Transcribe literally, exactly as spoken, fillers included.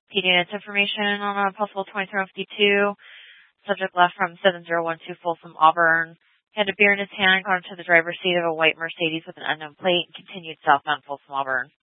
P D N information on a possible twenty-three fifty-two. Subject left from seven zero one two Folsom, Auburn. He had a beer in his hand, got into the driver's seat of a white Mercedes with an unknown plate, and continued southbound Folsom, Auburn.